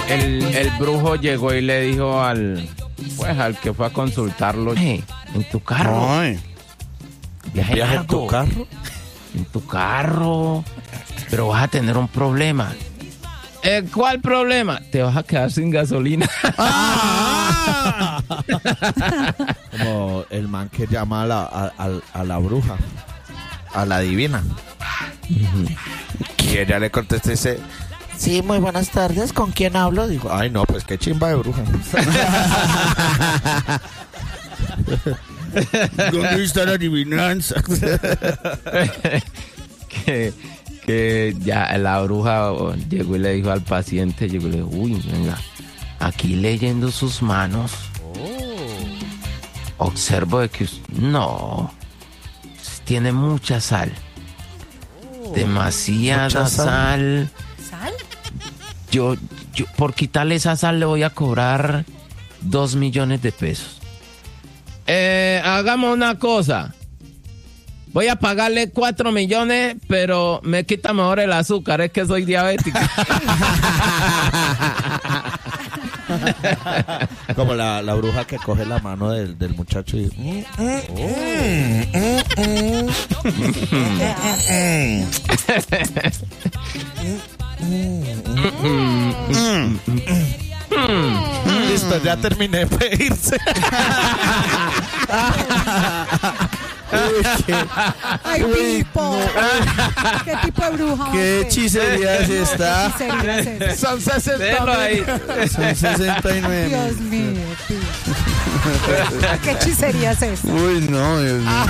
El brujo llegó y le dijo al que fue a consultarlo, en tu carro. Ay. Viaje en tu carro. En tu carro. Pero vas a tener un problema. ¿Cuál problema? Te vas a quedar sin gasolina. Como el man que llama a la bruja, a la divina. Y ella le contesta y dice: sí, muy buenas tardes, ¿con quién hablo? Digo, ay no, pues qué chimba de bruja. ¿Dónde está la adivinanza? que ya la bruja llegó y le dijo al paciente, llegó y le dijo, uy, venga, aquí leyendo sus manos, observo de que no, tiene mucha sal, demasiada sal. ¿Sal? Yo por quitarle esa sal le voy a cobrar 2 millones de pesos. Hagamos una cosa. Voy a pagarle 4 millones, pero me quita mejor el azúcar, es que soy diabética. Como la bruja que coge la mano del muchacho y... Listo, ya terminé de irse. ¡Ay, Pipo! ¿Qué tipo de bruja? ¿Qué hechicería es esta? Son 60 ahí. Son 69. Dios mío, Pipo. ¿Qué hechicería es esta? Uy, no, Dios mío.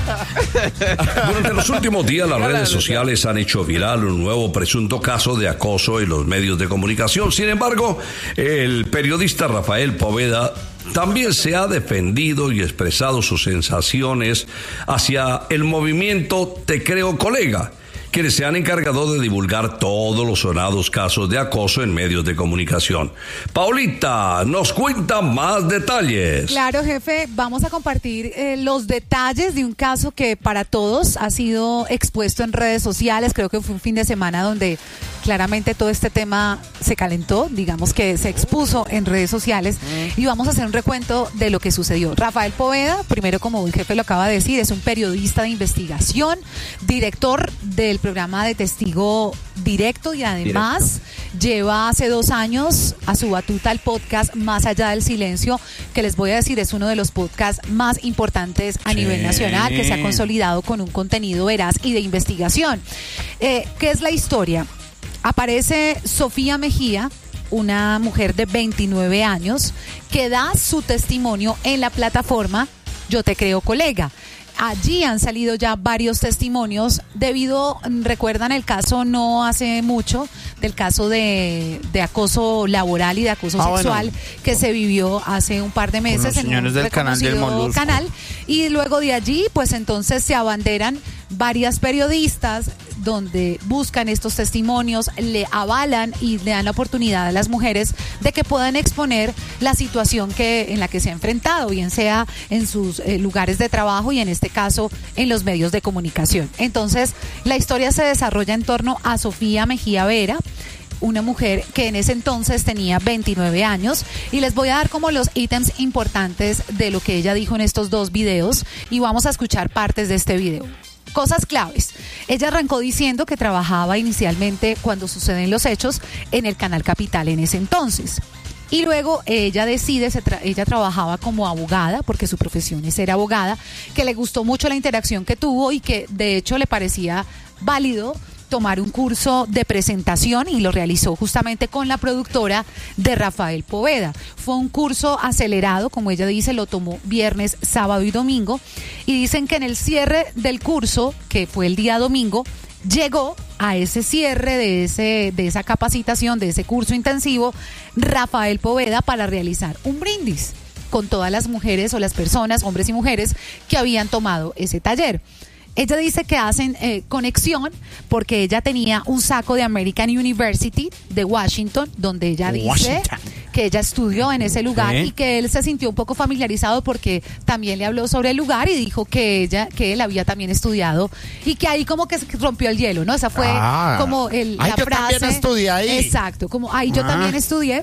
Durante los últimos días, las redes sociales han hecho viral un nuevo presunto caso de acoso en los medios de comunicación. Sin embargo, el periodista Rafael Poveda también se ha defendido y expresado sus sensaciones hacia el movimiento Te Creo Colega, quienes se han encargado de divulgar todos los sonados casos de acoso en medios de comunicación. Paulita nos cuenta más detalles. Claro, jefe, vamos a compartir los detalles de un caso que para todos ha sido expuesto en redes sociales. Creo que fue un fin de semana donde claramente todo este tema se calentó, digamos que se expuso en redes sociales, y vamos a hacer un recuento de lo que sucedió. Rafael Poveda, primero, como el jefe lo acaba de decir, es un periodista de investigación, director del programa de Testigo Directo, y además lleva hace 2 años a su batuta el podcast Más Allá del Silencio, que les voy a decir es uno de los podcasts más importantes a nivel nacional, que se ha consolidado con un contenido veraz y de investigación. ¿Qué es la historia? Aparece Sofía Mejía, una mujer de 29 años, que da su testimonio en la plataforma Yo Te Creo Colega. Allí han salido ya varios testimonios debido, recuerdan el caso no hace mucho, del caso de acoso laboral y de acoso sexual, que se vivió hace un par de meses en un del canal del Molusco. canal, y luego de allí pues entonces se abanderan varias periodistas donde buscan estos testimonios, le avalan y le dan la oportunidad a las mujeres de que puedan exponer la situación en la que se ha enfrentado, bien sea en sus lugares de trabajo y en este caso en los medios de comunicación. Entonces, la historia se desarrolla en torno a Sofía Mejía Vera, una mujer que en ese entonces tenía 29 años, y les voy a dar como los ítems importantes de lo que ella dijo en estos 2 videos, y vamos a escuchar partes de este video. Cosas claves. Ella arrancó diciendo que trabajaba inicialmente, cuando suceden los hechos, en el Canal Capital en ese entonces. Y luego ella decide, ella trabajaba como abogada, porque su profesión es ser abogada, que le gustó mucho la interacción que tuvo y que de hecho le parecía válido tomar un curso de presentación, y lo realizó justamente con la productora de Rafael Poveda. Fue un curso acelerado, como ella dice, lo tomó viernes, sábado y domingo, y dicen que en el cierre del curso, que fue el día domingo, llegó a ese cierre de esa capacitación, de ese curso intensivo, Rafael Poveda, para realizar un brindis con todas las mujeres o las personas, hombres y mujeres, que habían tomado ese taller. Ella dice que hacen conexión porque ella tenía un saco de American University de Washington, donde ella dice que ella estudió en ese lugar, y que él se sintió un poco familiarizado porque también le habló sobre el lugar y dijo que él había también estudiado, y que ahí como que se rompió el hielo, ¿no? Esa fue como la yo frase. También estudié ahí. Exacto, como ahí yo también estudié.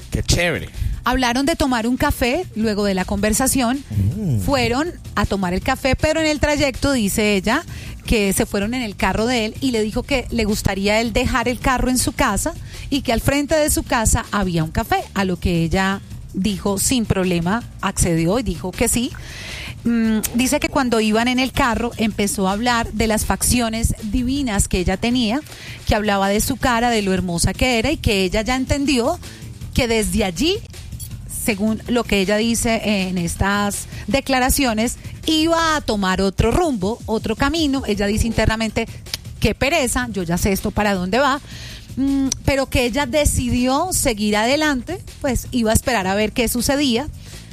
Qué chévere. Hablaron de tomar un café luego de la conversación. Fueron a tomar el café, pero en el trayecto, dice ella, que se fueron en el carro de él y le dijo que le gustaría a él dejar el carro en su casa y que al frente de su casa había un café, a lo que ella dijo sin problema, accedió y dijo que sí. Dice que cuando iban en el carro empezó a hablar de las facciones divinas que ella tenía, que hablaba de su cara, de lo hermosa que era y que ella ya entendió que desde allí, según lo que ella dice en estas declaraciones, iba a tomar otro rumbo, otro camino. Ella dice internamente, qué pereza, yo ya sé esto para dónde va, pero que ella decidió seguir adelante, pues iba a esperar a ver qué sucedía.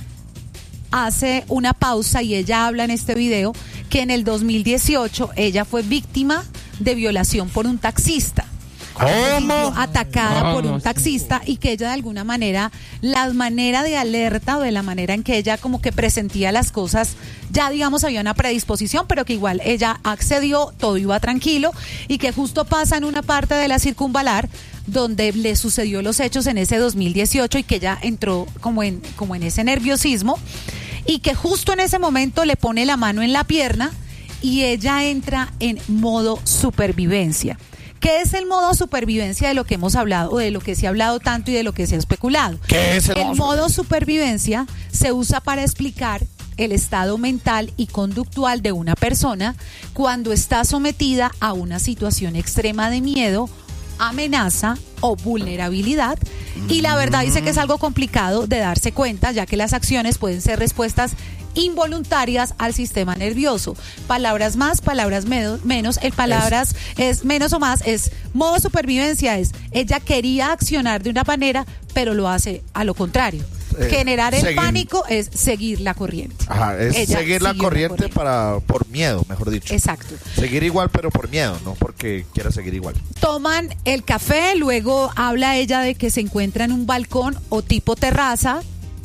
Hace una pausa y ella habla en este video que en el 2018 ella fue víctima de violación por un taxista. ¿Cómo? Atacada por un taxista y que ella de alguna manera, la manera de alerta o de la manera en que ella como que presentía las cosas, ya digamos había una predisposición, pero que igual ella accedió, todo iba tranquilo y que justo pasa en una parte de la circunvalar donde le sucedió los hechos en ese 2018 y que ella entró como en ese nerviosismo y que justo en ese momento le pone la mano en la pierna y ella entra en modo supervivencia. ¿Qué es el modo supervivencia de lo que hemos hablado, o de lo que se ha hablado tanto y de lo que se ha especulado? ¿Qué es el modo supervivencia? Se usa para explicar el estado mental y conductual de una persona cuando está sometida a una situación extrema de miedo, amenaza o vulnerabilidad. Y la verdad dice que es algo complicado de darse cuenta, ya que las acciones pueden ser respuestas involuntarias al sistema nervioso. Palabras más, palabras menos. El palabras es menos o más, es modo supervivencia, es ella quería accionar de una manera, pero lo hace a lo contrario. Generar el pánico es seguir la corriente. Ajá, es ella seguir la corriente por miedo, mejor dicho. Exacto. Seguir igual, pero por miedo, no porque quiera seguir igual. Toman el café, luego habla ella de que se encuentra en un balcón o tipo terraza,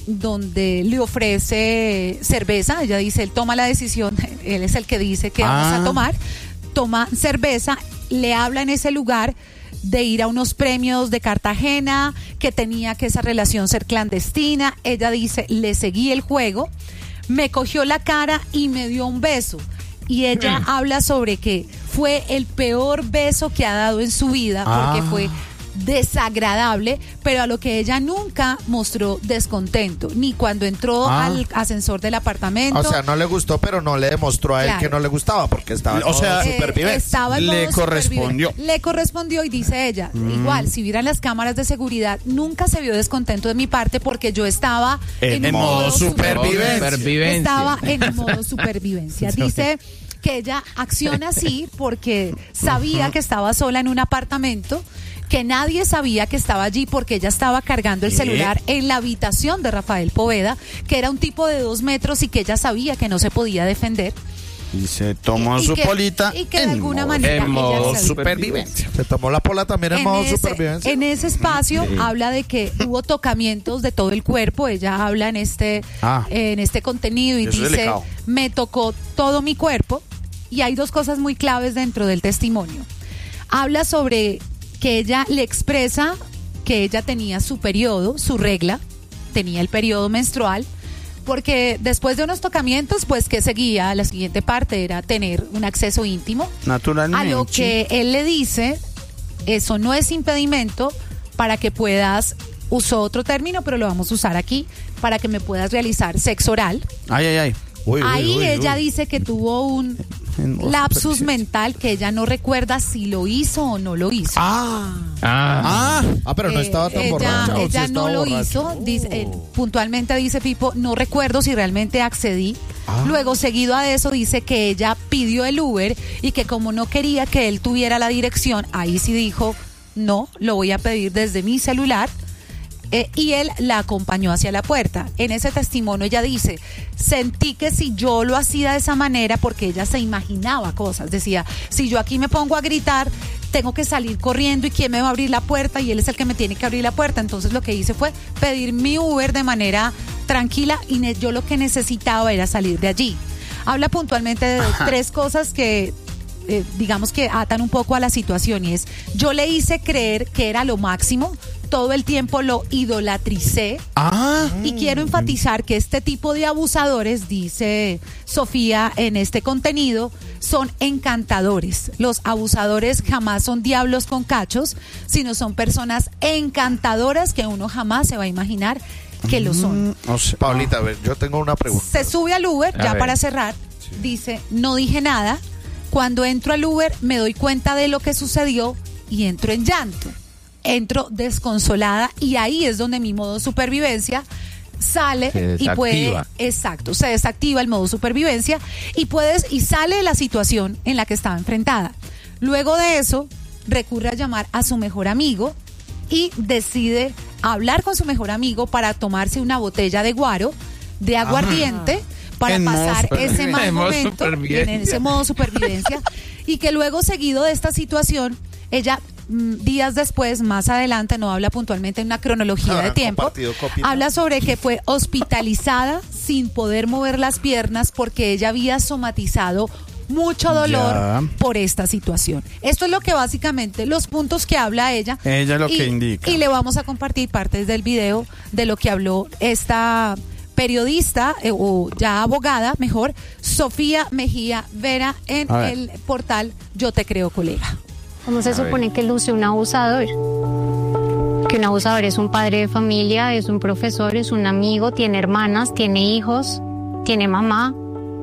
donde le ofrece cerveza. Ella dice, él toma la decisión, él es el que dice que vamos a tomar. Toma cerveza, le habla en ese lugar de ir a unos premios de Cartagena, que tenía que esa relación ser clandestina. Ella dice, le seguí el juego, me cogió la cara y me dio un beso. Y ella habla sobre que fue el peor beso que ha dado en su vida, porque fue desagradable, pero a lo que ella nunca mostró descontento, ni cuando entró al ascensor del apartamento. O sea, no le gustó, pero no le demostró a él que no le gustaba, porque estaba en modo supervivencia. Estaba en Le modo correspondió. Le correspondió y dice ella, igual, si vieran las cámaras de seguridad, nunca se vio descontento de mi parte porque yo estaba en modo supervivencia. Estaba en modo supervivencia. Dice que ella acciona así porque sabía que estaba sola en un apartamento, que nadie sabía que estaba allí porque ella estaba cargando el celular en la habitación de Rafael Poveda, que era un tipo de 2 metros y que ella sabía que no se podía defender. Y se tomó su polita y que de alguna manera en modo ella supervivencia. Se tomó la pola también en modo supervivencia. En ese espacio habla de que hubo tocamientos de todo el cuerpo. Ella habla en este contenido y dice, me tocó todo mi cuerpo. Y hay 2 cosas muy claves dentro del testimonio. Habla sobre que ella le expresa que ella tenía su periodo, su regla, tenía el periodo menstrual, porque después de unos tocamientos, pues que seguía, la siguiente parte era tener un acceso íntimo. Naturalmente. A lo que él le dice, eso no es impedimento para que puedas, usó otro término, pero lo vamos a usar aquí, para que me puedas realizar sexo oral. Ay. Ahí ella dice que tuvo un lapsus mental, que ella no recuerda si lo hizo o no lo hizo. Pero no estaba tan borracha. Ella no lo hizo. Dice, puntualmente dice Pipo, no recuerdo si realmente accedí. Luego, seguido a eso, dice que ella pidió el Uber y que como no quería que él tuviera la dirección, ahí sí dijo, no, lo voy a pedir desde mi celular. Y él la acompañó hacia la puerta. En ese testimonio ella dice, sentí que si yo lo hacía de esa manera, porque ella se imaginaba cosas, decía, si yo aquí me pongo a gritar, tengo que salir corriendo y quién me va a abrir la puerta y él es el que me tiene que abrir la puerta. Entonces lo que hice fue pedir mi Uber de manera tranquila y yo lo que necesitaba era salir de allí. Habla puntualmente de 3 cosas que digamos que atan un poco a la situación, y es, yo le hice creer que era lo máximo, todo el tiempo lo idolatricé. Y quiero enfatizar que este tipo de abusadores, dice Sofía en este contenido, son encantadores. Los abusadores jamás son diablos con cachos, sino son personas encantadoras que uno jamás se va a imaginar que lo son. No sé. Paulita, a ver, yo tengo una pregunta. Se sube al Uber, A ya ver. para cerrar, dice, no dije nada. Cuando entro al Uber me doy cuenta de lo que sucedió y entro en llanto. Entro desconsolada y ahí es donde mi modo supervivencia sale Se y puede, desactiva. exacto, se desactiva el modo supervivencia y sale de la situación en la que estaba enfrentada. Luego de eso, recurre a llamar a su mejor amigo y decide hablar con su mejor amigo para tomarse una botella de guaro, de aguardiente, para En modo pasar ese mal En modo momento, supervivencia. en ese modo supervivencia, y que luego, seguido de esta situación, ella días después, más adelante, no habla puntualmente en una cronología de Habrán tiempo, compartido copita. habla sobre que fue hospitalizada sin poder mover las piernas porque ella había somatizado mucho dolor Ya. por esta situación. Esto es lo que básicamente, los puntos que habla ella. Ella lo que indica. Y le vamos a compartir partes del video de lo que habló esta periodista, o ya abogada, mejor, Sofía Mejía Vera, en A ver. el portal Yo Te Creo, Colega. ¿Cómo se supone que luce un abusador? Que un abusador es un padre de familia, es un profesor, es un amigo, tiene hermanas, tiene hijos, tiene mamá.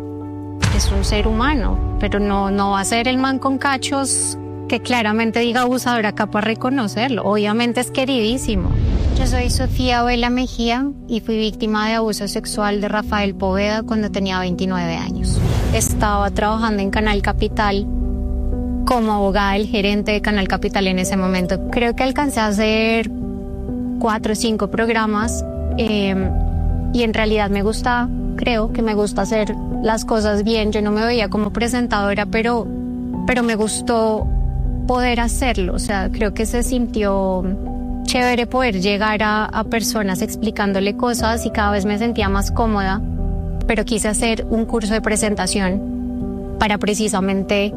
Es un ser humano, pero no va a ser el man con cachos que claramente diga abusador acá para reconocerlo. Obviamente es queridísimo. Yo soy Sofía Vela Mejía y fui víctima de abuso sexual de Rafael Poveda cuando tenía 29 años. Estaba trabajando en Canal Capital como abogada del gerente de Canal Capital en ese momento. Creo que alcancé a hacer 4 o 5 programas y en realidad me gusta, creo que me gusta hacer las cosas bien. Yo no me veía como presentadora, pero me gustó poder hacerlo. O sea, creo que se sintió chévere poder llegar a personas explicándole cosas y cada vez me sentía más cómoda, pero quise hacer un curso de presentación para precisamente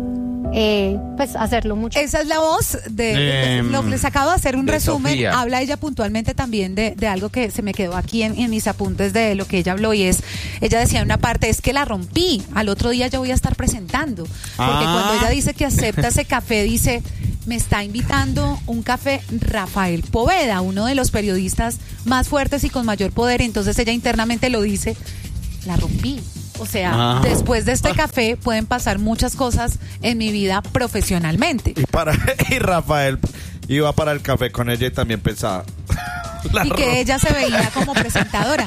pues hacerlo mucho. Esa es la voz de lo que les acabo de hacer un de resumen. Sofía. Habla ella puntualmente también de algo que se me quedó aquí en mis apuntes de lo que ella habló, y es, ella decía en una parte, es que la rompí, al otro día yo voy a estar presentando, porque cuando ella dice que acepta ese café, dice, me está invitando un café Rafael Poveda, uno de los periodistas más fuertes y con mayor poder, entonces ella internamente lo dice, la rompí. O sea, después de este café pueden pasar muchas cosas en mi vida profesionalmente. Y Rafael iba para el café con ella y también pensaba. Y que ella se veía como presentadora.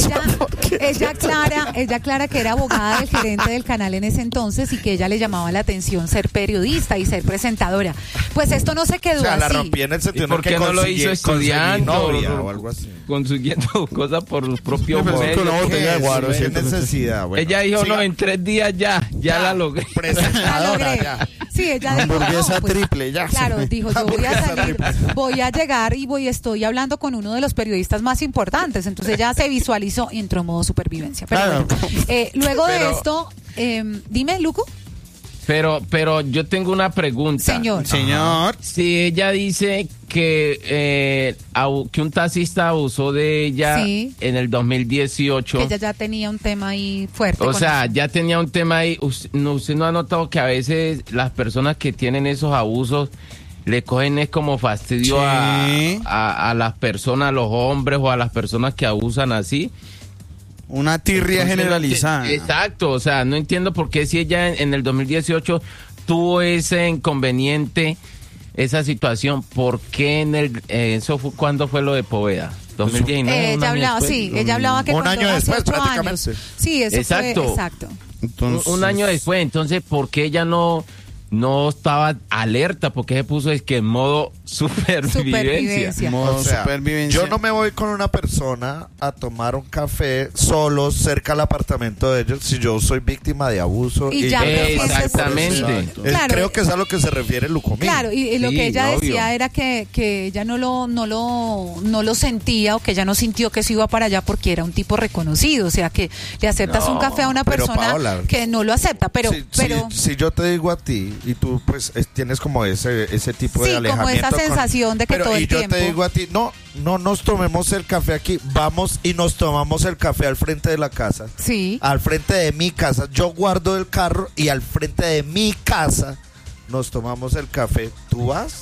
Ella aclara que era abogada del gerente del canal en ese entonces y que ella le llamaba la atención ser periodista y ser presentadora. Pues esto no se quedó O sea, la así. rompí en el sentido ¿Y por qué no lo hizo estudiando? novia o algo así. Consiguiendo cosas por los propios Pues, medios. con una botella de guaro, ¿Qué sí, necesidad? Bueno, Ella dijo, siga. no, en 3 días ya la logré. La Presentadora, logré. ya. Sí, ella dijo, Hamburguesa no, pues, triple, ya. Claro, dijo, yo voy a Hamburguesa salir, voy a llegar y estoy hablando con uno de los periodistas más importantes. Entonces ella se visualizó y entró en modo supervivencia. Pero Claro. bueno, luego de Pero- esto, dime, Luco. Pero yo tengo una pregunta. Señor. Señor. Si ella dice que un taxista abusó de ella Sí. en el 2018, Que ella ya tenía un tema ahí fuerte. o con sea, eso. ya tenía un tema ahí. Usted no ha notado que a veces las personas que tienen esos abusos le cogen es como fastidio Sí. a las personas, a los hombres o a las personas que abusan así. Una tirria Entonces, generalizada. Exacto, o sea, no entiendo por qué si ella en el 2018 tuvo ese inconveniente, esa situación, ¿por qué eso fue cuando fue lo de Poveda? 2019. un Ella año hablaba, después. sí, ella hablaba que Un cuando año hace después, 8 años. prácticamente. Sí, eso Exacto. fue exacto. Entonces, Un año después, entonces, ¿por qué ella no estaba alerta? ¿Por qué se puso es que en modo supervivencia? Supervivencia. modo O sea, supervivencia. yo no me voy con una persona a tomar un café solo cerca al apartamento de ellos si yo soy víctima de abuso. Y ya me que pasa por eso. Exactamente. Claro. Creo que es a lo que se refiere Lucomín. Claro, y lo Sí, que ella obvio. decía era que ella no lo sentía, o que ella no sintió que se iba para allá porque era un tipo reconocido, o sea, que le aceptas No, un café a una pero, persona Paola, que no lo acepta, pero Si yo te digo a ti, y tú pues tienes como ese tipo de Sí, como alejamiento. esa sensación de que Pero, todo el y yo tiempo. te digo a ti, no nos tomemos el café aquí, vamos y nos tomamos el café al frente de la casa. Sí. Al frente de mi casa, yo guardo el carro y al frente de mi casa nos tomamos el café. ¿Tú vas?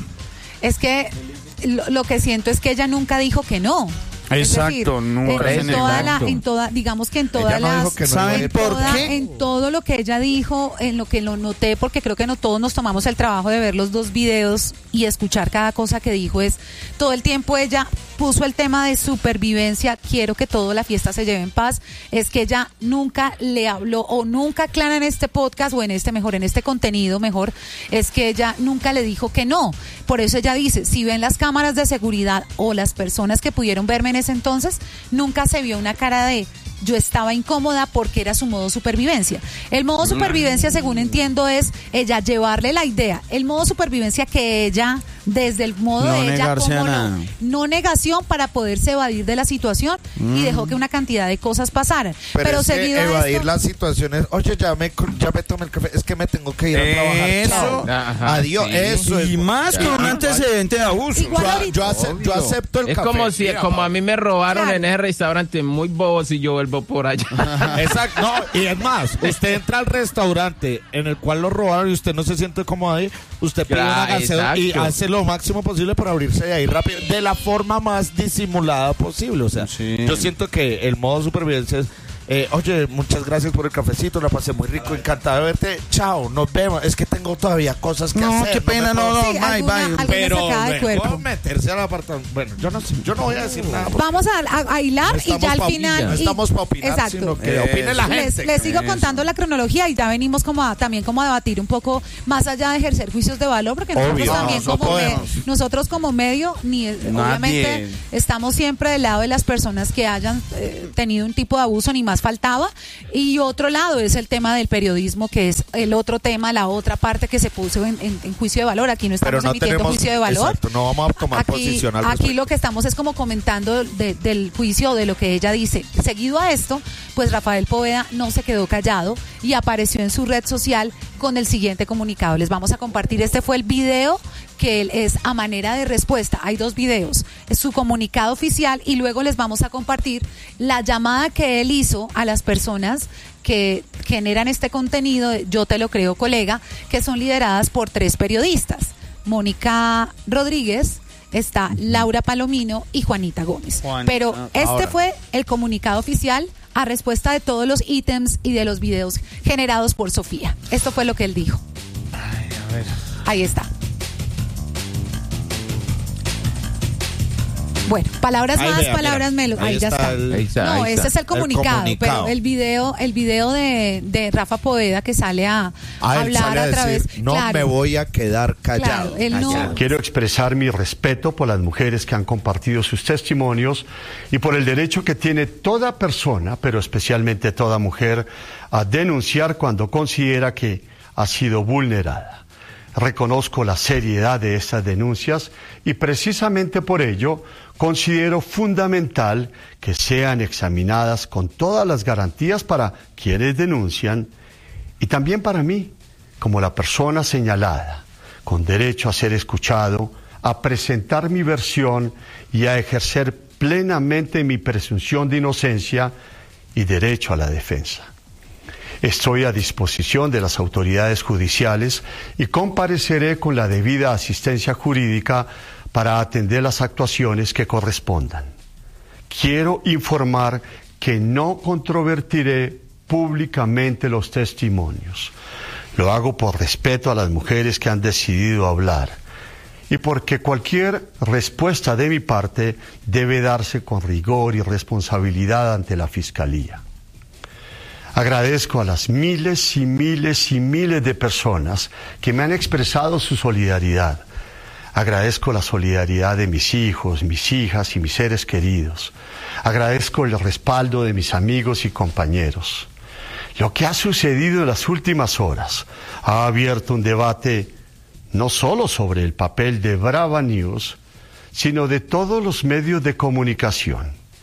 Es que lo que siento es que ella nunca dijo que no. Exacto, nunca en se toda negó. en toda, digamos que en todas Ella no las, dijo que no. ¿Saben en por toda- qué? en todo lo que ella dijo, en lo que lo noté, porque creo que no todos nos tomamos el trabajo de ver los dos videos y escuchar cada cosa que dijo, es todo el tiempo ella puso el tema de supervivencia, quiero que toda la fiesta se lleve en paz, es que ella nunca le habló o nunca aclara en este podcast o en este contenido mejor, es que ella nunca le dijo que no. Por eso ella dice, si ven las cámaras de seguridad o las personas que pudieron verme en ese entonces, nunca se vio una cara de yo estaba incómoda porque era su modo supervivencia. El modo supervivencia, según entiendo, es ella llevarle la idea. El modo supervivencia que ella, desde el modo No de ella, negarse a como nada. no negación para poderse evadir de la situación y dejó que una cantidad de cosas pasaran. Pero es que seguido a evadir esto, las situaciones, oye, ya me tomé el café, es que me tengo que ir a trabajar. Eso. Chao. Ajá, Adiós, sí. eso es. Y más con un antecedente de abuso. Igual ahorita- Yo acepto el Es café. como si, Mira, como a mí me robaron Claro. en ese restaurante muy bobos y yo vuelvo por allá. Exacto, no, y es más, usted entra al restaurante en el cual lo robaron y usted no se siente cómodo ahí, usted pide una gaseosa y exacto. hace lo máximo posible para abrirse de ahí rápido, de la forma más disimulada posible. O sea, Sí. yo siento que el modo supervivencia es, oye, muchas gracias por el cafecito, la pasé muy rico, encantado de verte, chao, nos vemos, es que tengo todavía cosas que No, hacer. qué pena, me puedo- no, Sí, bye, alguna- bye. alguna Pero sacada de mejor cuerpo. meterse al apartamento, bueno, yo no sé, yo no voy a decir nada. porque Vamos a hilar no y ya estamos al pa' final. opinar, no y- estamos para opinar, exacto. sino que opine la gente. Les sigo contando la cronología y ya venimos también como a debatir un poco más allá de ejercer juicios de valor, porque nosotros Obvio, también no como podemos. nosotros como medio obviamente estamos siempre del lado de las personas que hayan tenido un tipo de abuso, ni más faltaba, y otro lado es el tema del periodismo, que es el otro tema, la otra parte que se puso en juicio de valor. Aquí no estamos emitiendo juicio de valor. Exacto, no vamos a tomar posición al Aquí respecto. lo que estamos es como comentando del juicio, de lo que ella dice. Seguido a esto, pues Rafael Poveda no se quedó callado y apareció en su red social con el siguiente comunicado. Les vamos a compartir, este fue el video que él es a manera de respuesta. Hay dos videos, es su comunicado oficial y luego les vamos a compartir la llamada que él hizo a las personas que generan este contenido, Yo Te Lo Creo, Colega, que son lideradas por 3 periodistas. Mónica Rodríguez, está Laura Palomino y Juanita Gómez. Pero este fue el comunicado oficial a respuesta de todos los ítems y de los videos generados por Sofía. Esto fue lo que él dijo. Ahí está. Bueno, palabras Ahí más, vea, palabras mira, menos. ahí Ahí ya está está. el- Ahí está, No, ahí ese está. es el comunicado, comunicado. pero el video de Rafa Poveda que sale a Ah, él hablar sale a través. decir, no claro, me voy a quedar callado. claro, él no. Quiero expresar mi respeto por las mujeres que han compartido sus testimonios y por el derecho que tiene toda persona, pero especialmente toda mujer, a denunciar cuando considera que ha sido vulnerada. Reconozco la seriedad de estas denuncias y precisamente por ello considero fundamental que sean examinadas con todas las garantías para quienes denuncian y también para mí, como la persona señalada, con derecho a ser escuchado, a presentar mi versión y a ejercer plenamente mi presunción de inocencia y derecho a la defensa. Estoy a disposición de las autoridades judiciales y compareceré con la debida asistencia jurídica para atender las actuaciones que correspondan. Quiero informar que no controvertiré públicamente los testimonios. Lo hago por respeto a las mujeres que han decidido hablar y porque cualquier respuesta de mi parte debe darse con rigor y responsabilidad ante la Fiscalía. Agradezco a las miles y miles y miles de personas que me han expresado su solidaridad. Agradezco la solidaridad de mis hijos, mis hijas y mis seres queridos. Agradezco el respaldo de mis amigos y compañeros. Lo que ha sucedido en las últimas horas ha abierto un debate no solo sobre el papel de Brava News, sino de todos los medios de comunicación.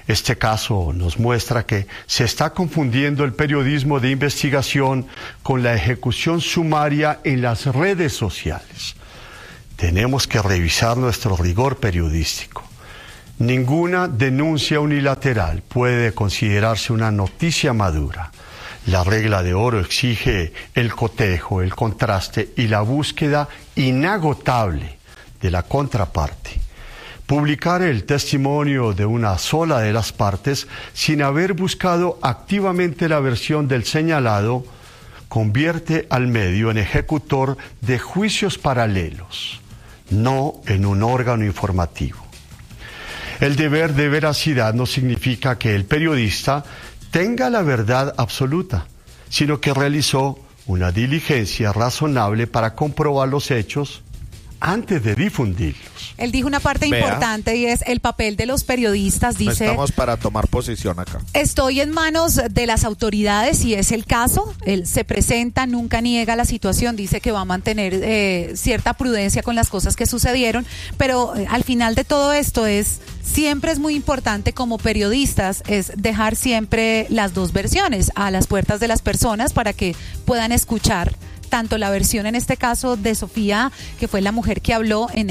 Este caso nos muestra que se está confundiendo el periodismo de investigación con la ejecución sumaria en las redes sociales. Tenemos que revisar nuestro rigor periodístico. Ninguna denuncia unilateral puede considerarse una noticia madura. La regla de oro exige el cotejo, el contraste y la búsqueda inagotable de la contraparte. Publicar el testimonio de una sola de las partes sin haber buscado activamente la versión del señalado convierte al medio en ejecutor de juicios paralelos, no en un órgano informativo. El deber de veracidad no significa que el periodista tenga la verdad absoluta, sino que realizó una diligencia razonable para comprobar los hechos antes de difundirlos. Él dijo una parte importante y es el papel de los periodistas. No Dice, estamos para tomar posición acá. estoy en manos de las autoridades y es el caso. Él se presenta, nunca niega la situación, dice que va a mantener cierta prudencia con las cosas que sucedieron, pero al final de todo esto siempre es muy importante como periodistas es dejar siempre las dos versiones a las puertas de las personas para que puedan escuchar tanto la versión en este caso de Sofía, que fue la mujer que habló en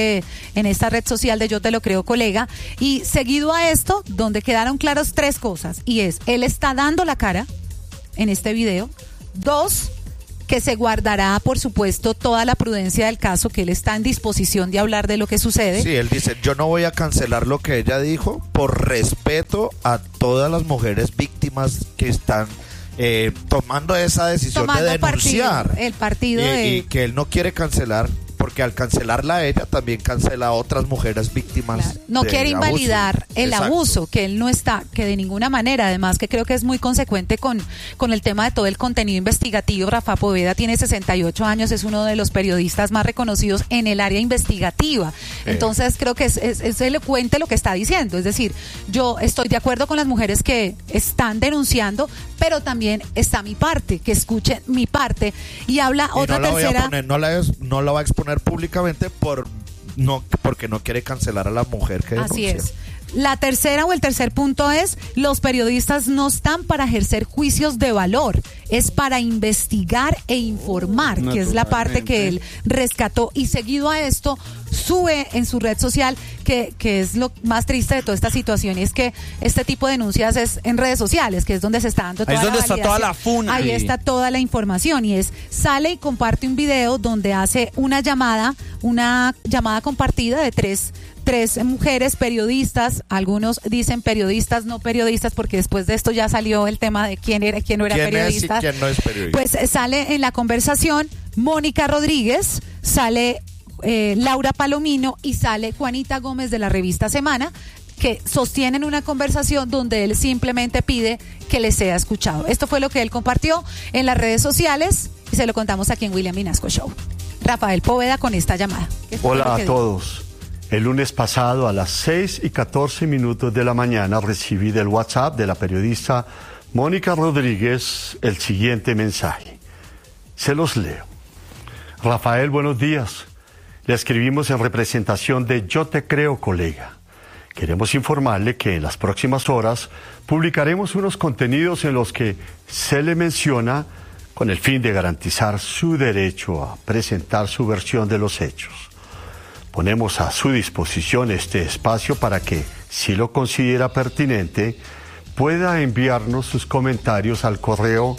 esta red social de Yo Te Lo Creo, colega, y seguido a esto, donde quedaron claros tres cosas, y es, él está dando la cara en este video. 2, que se guardará, por supuesto, toda la prudencia del caso, que él está en disposición de hablar de lo que sucede. Sí, él dice, yo no voy a cancelar lo que ella dijo por respeto a todas las mujeres víctimas que están tomando esa decisión de denunciar. El partido y que él no quiere cancelar, porque al cancelarla a ella también cancela a otras mujeres víctimas. Claro. No quiere invalidar el abuso, que él no está, que de ninguna manera, además que creo que es muy consecuente con el tema de todo el contenido investigativo. Rafa Poveda tiene 68 años, es uno de los periodistas más reconocidos en el área investigativa. Entonces creo que es elocuente lo que está diciendo, es decir, yo estoy de acuerdo con las mujeres que están denunciando, pero también está mi parte, que escuchen mi parte, y habla y otra tercera. No la va a exponer públicamente porque no quiere cancelar a la mujer que denuncia. Así es. La tercera o el tercer punto es, los periodistas no están para ejercer juicios de valor, es para investigar e informar, que es la parte que él rescató. Y seguido a esto, sube en su red social, que es lo más triste de toda esta situación, y es que este tipo de denuncias es en redes sociales, que es donde se está dando toda la validación. Ahí es donde está toda la funa. Ahí está toda la información, y sale y comparte un video donde hace una llamada compartida de tres mujeres periodistas. Algunos dicen periodistas, no periodistas, porque después de esto ya salió el tema de quién no era periodista. ¿Quién no es periodista? Pues sale en la conversación Mónica Rodríguez, sale Laura Palomino y sale Juanita Gómez de la revista Semana, que sostienen una conversación donde él simplemente pide que le sea escuchado. Esto fue lo que él compartió en las redes sociales y se lo contamos aquí en William Vinasco Show. Rafael Poveda con esta llamada. Hola a todos. El lunes pasado a las 6:14 de la mañana recibí del WhatsApp de la periodista Mónica Rodríguez el siguiente mensaje. Se los leo. Rafael, buenos días. Le escribimos en representación de Yo Te Creo, colega. Queremos informarle que en las próximas horas publicaremos unos contenidos en los que se le menciona con el fin de garantizar su derecho a presentar su versión de los hechos. Ponemos a su disposición este espacio para que, si lo considera pertinente, pueda enviarnos sus comentarios al correo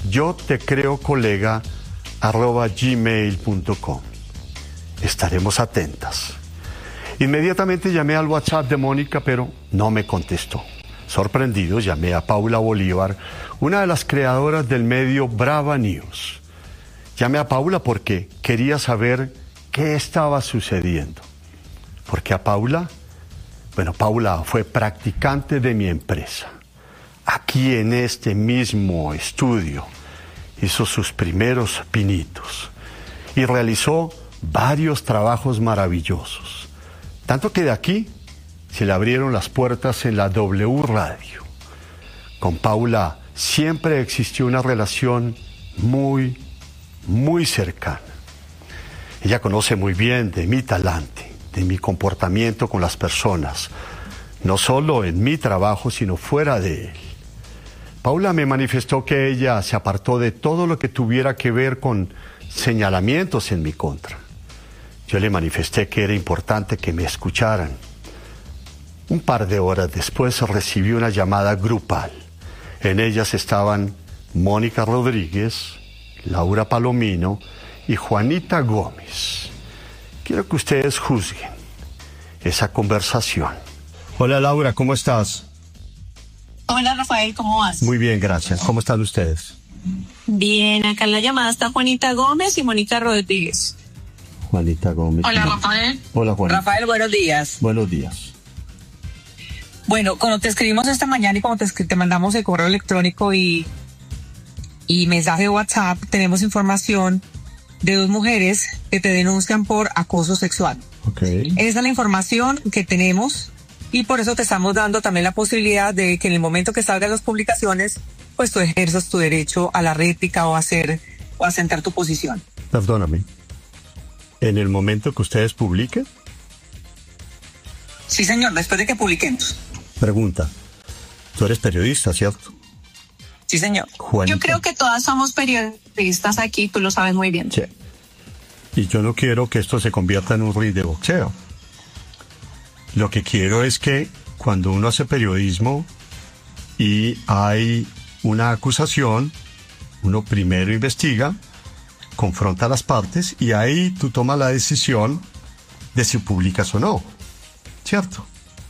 yotecreocolega@gmail.com. Estaremos atentas. Inmediatamente llamé al WhatsApp de Mónica, pero no me contestó. Sorprendido, llamé a Paula Bolívar, una de las creadoras del medio Brava News. Llamé a Paula porque quería saber qué estaba sucediendo. Porque a Paula, Paula fue practicante de mi empresa. Aquí en este mismo estudio hizo sus primeros pinitos y realizó varios trabajos maravillosos. Tanto que de aquí se le abrieron las puertas en la W Radio. Con Paula siempre existió una relación muy, muy cercana. Ella conoce muy bien de mi talante, de mi comportamiento con las personas, no solo en mi trabajo, sino fuera de él. Paula me manifestó que ella se apartó de todo lo que tuviera que ver con señalamientos en mi contra. Yo le manifesté que era importante que me escucharan. Un par de horas después recibí una llamada grupal. En ellas estaban Mónica Rodríguez, Laura Palomino y Juanita Gómez. Quiero que ustedes juzguen esa conversación. Hola Laura, ¿cómo estás? Hola Rafael, ¿cómo vas? Muy bien, gracias. ¿Cómo están ustedes? Bien, acá en la llamada está Juanita Gómez y Mónica Rodríguez. Juanita Gómez. Hola Rafael. Hola Juanita. Rafael, buenos días. Buenos días. Bueno, cuando te escribimos esta mañana y cuando te mandamos el correo electrónico y mensaje de WhatsApp, tenemos información de 2 mujeres que te denuncian por acoso sexual. Okay. Esa es la información que tenemos y por eso te estamos dando también la posibilidad de que en el momento que salgan las publicaciones, pues tú ejerzas tu derecho a la réplica o a sentar tu posición. Perdóname. ¿En el momento que ustedes publiquen? Sí, señor, después de que publiquemos. Pregunta. Tú eres periodista, ¿cierto? Sí, señor. Juanita. Yo creo que todas somos periodistas aquí, tú lo sabes muy bien. Sí. Y yo no quiero que esto se convierta en un ring de boxeo. Lo que quiero es que cuando uno hace periodismo y hay una acusación, uno primero investiga, confronta a las partes y ahí tú tomas la decisión de si publicas o no. ¿Cierto?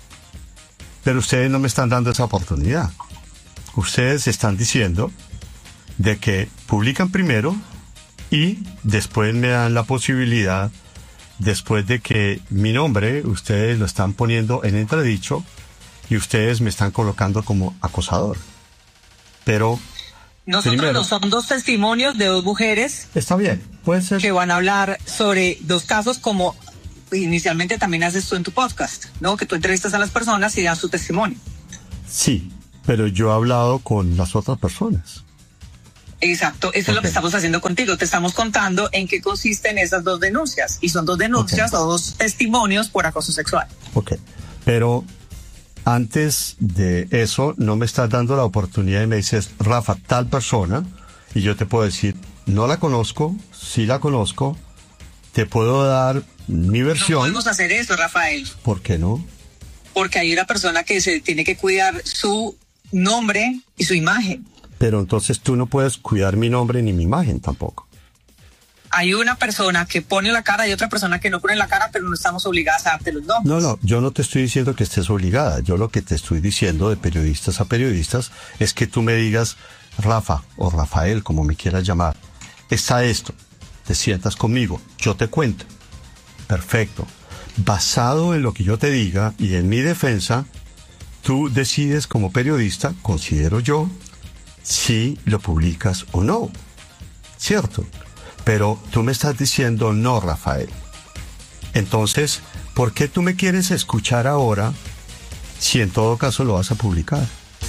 Pero ustedes no me están dando esa oportunidad. Ustedes están diciendo de que publican primero y después me dan la posibilidad, después de que mi nombre, ustedes lo están poniendo en entredicho y ustedes me están colocando como acosador. Pero nosotros primero, son 2 testimonios de 2 mujeres. Está bien, puede ser. Que van a hablar sobre 2 casos como inicialmente también haces tú en tu podcast, ¿no? Que tú entrevistas a las personas y das su testimonio. Sí, pero yo he hablado con las otras personas. Exacto, eso es lo que estamos haciendo contigo. Te estamos contando en qué consisten esas 2 denuncias. Y son 2 denuncias o 2 testimonios por acoso sexual. Ok, pero antes de eso no me estás dando la oportunidad y me dices, Rafa, tal persona, y yo te puedo decir, no la conozco, sí la conozco, te puedo dar mi versión. No podemos hacer eso, Rafael. ¿Por qué no? Porque hay una persona que se tiene que cuidar su nombre y su imagen. Pero entonces tú no puedes cuidar mi nombre ni mi imagen tampoco. Hay una persona que pone la cara y otra persona que no pone la cara, pero no estamos obligadas a darte los nombres. No, yo no te estoy diciendo que estés obligada. Yo lo que te estoy diciendo de periodistas a periodistas es que tú me digas, Rafa o Rafael, como me quieras llamar, está esto, te sientas conmigo, yo te cuento. Perfecto. Basado en lo que yo te diga y en mi defensa, tú decides como periodista, considero yo, si lo publicas o no. ¿Cierto? Pero tú me estás diciendo no, Rafael. Entonces, ¿por qué tú me quieres escuchar ahora si en todo caso lo vas a publicar?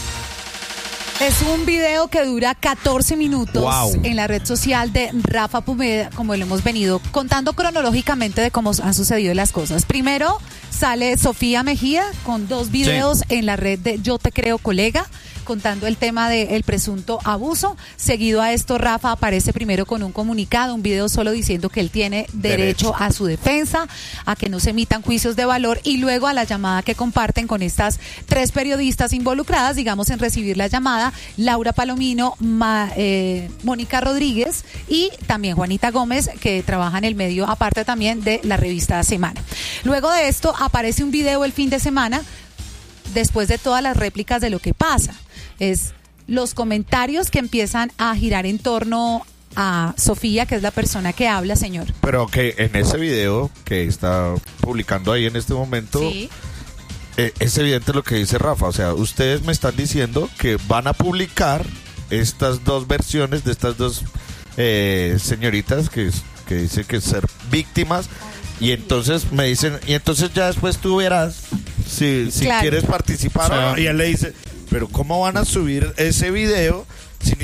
Es un video que dura 14 minutos Wow. en la red social de Rafa Poveda, como lo hemos venido contando cronológicamente de cómo han sucedido las cosas. Primero sale Sofía Mejía con 2 videos en la red de Yo Te Creo Colega, contando el tema del presunto abuso. Seguido a esto, Rafa aparece primero con un comunicado, un video solo diciendo que él tiene derecho a su defensa, a que no se emitan juicios de valor, y luego a la llamada que comparten con estas 3 periodistas involucradas, digamos, en recibir la llamada, Laura Palomino, Mónica Rodríguez y también Juanita Gómez, que trabaja en el medio, aparte también de la revista Semana. Luego de esto aparece un video el fin de semana, después de todas las réplicas de lo que pasa. Es los comentarios que empiezan a girar en torno a Sofía, que es la persona que habla, señor. Pero que en ese video que está publicando ahí en este momento, Sí. Es evidente lo que dice Rafa. O sea, ustedes me están diciendo que van a publicar estas 2 versiones de estas 2 señoritas que dicen que ser víctimas, y entonces me dicen, y entonces ya después tú verás si Claro. quieres participar o no. Y él le dice, pero ¿cómo van a subir ese video si ni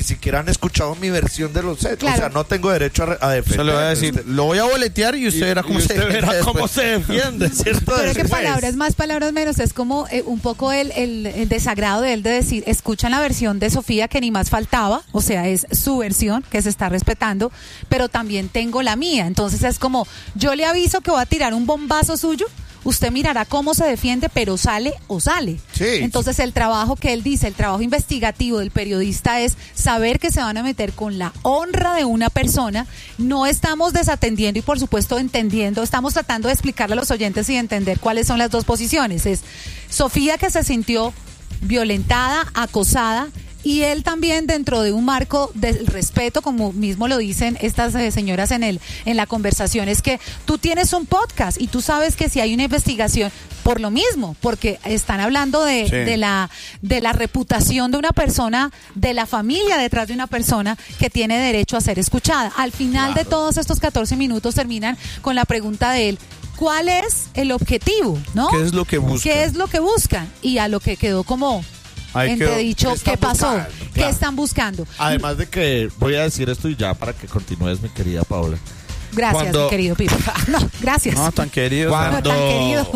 siquiera han escuchado mi versión de los hechos. Claro. O sea, no tengo derecho a defender. Se le voy a decir, lo voy a boletear y usted verá cómo se defiende, ¿cierto? Pero que Después. palabras más, palabras menos, es como un poco el desagrado de él de decir, escuchan la versión de Sofía que ni más faltaba, o sea, es su versión que se está respetando, pero también tengo la mía. Entonces es como, yo le aviso que voy a tirar un bombazo suyo, usted mirará cómo se defiende, pero sale o sale. Sí. Entonces el trabajo que él dice, el trabajo investigativo del periodista es saber que se van a meter con la honra de una persona. No estamos desatendiendo y por supuesto entendiendo, estamos tratando de explicarle a los oyentes y entender cuáles son las dos posiciones. Es Sofía, que se sintió violentada, acosada, y él también dentro de un marco del respeto, como mismo lo dicen estas señoras en la conversación, es que tú tienes un podcast y tú sabes que si hay una investigación, por lo mismo, porque están hablando de la reputación de una persona, de la familia detrás de una persona que tiene derecho a ser escuchada. Al final de todos estos 14 minutos terminan con la pregunta de él: ¿cuál es el objetivo? ¿No? ¿Qué es lo que buscan? ¿Qué es lo que buscan? Y a lo que quedó como dicho, ¿qué pasó? Buscando, ¿Qué claro. están buscando? Además de que voy a decir esto y ya para que continúes, mi querida Paola. Gracias, mi querido Pipo. No, gracias. No, tan querido. No, tan querido.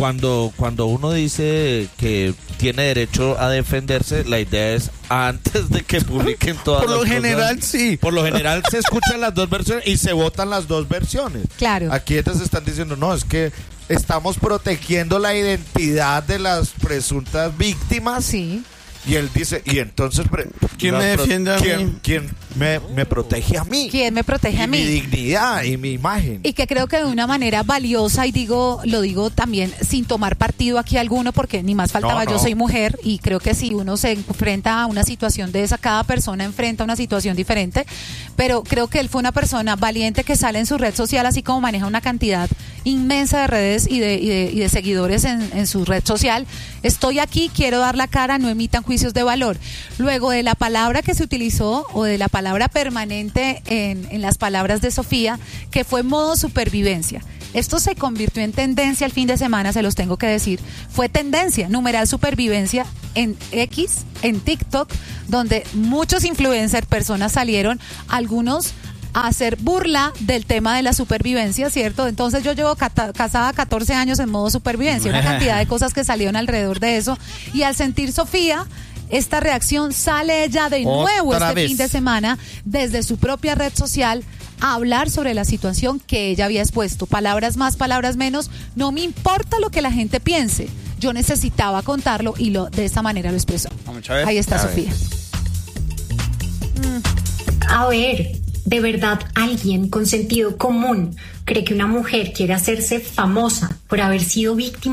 Cuando uno dice que tiene derecho a defenderse, la idea es antes de que publiquen todas Por las lo cosas. general, sí. Por lo general se escuchan las dos versiones y se votan las dos versiones. Claro. Aquí ellos están diciendo, no, es que estamos protegiendo la identidad de las presuntas víctimas. Sí. Y él dice, y entonces... ¿Quién me defiende a mí? ¿Quién me protege a mí? ¿Quién me protege a mí? Mi dignidad y mi imagen. Y que creo que de una manera valiosa, y lo digo también sin tomar partido aquí alguno, porque ni más faltaba, No. yo soy mujer, y creo que si uno se enfrenta a una situación de esa, cada persona enfrenta una situación diferente, pero creo que él fue una persona valiente que sale en su red social, así como maneja una cantidad inmensa de redes y de seguidores en su red social. Estoy aquí, quiero dar la cara, no emitan juicios de valor. Luego de la palabra que se utilizó, o de la palabra permanente en las palabras de Sofía, que fue modo supervivencia. Esto se convirtió en tendencia el fin de semana, se los tengo que decir. Fue tendencia, numeral supervivencia en X, en TikTok, donde muchos influencers, personas salieron, algunos a hacer burla del tema de la supervivencia, ¿cierto? Entonces yo llevo casada 14 años en modo supervivencia, una cantidad de cosas que salieron alrededor de eso, y al sentir Sofía esta reacción, sale ella de nuevo fin de semana desde su propia red social a hablar sobre la situación que ella había expuesto. Palabras más, palabras menos, no me importa lo que la gente piense, yo necesitaba contarlo y de esta manera lo expresó. Ahí está Sofía. A ver, ¿de verdad alguien con sentido común cree que una mujer quiere hacerse famosa por haber sido víctima